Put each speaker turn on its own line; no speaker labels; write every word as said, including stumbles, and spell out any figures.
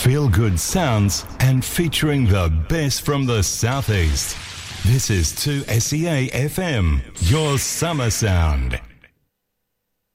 feel-good sounds and featuring the best from the Southeast. This is two S E A F M, your summer sound.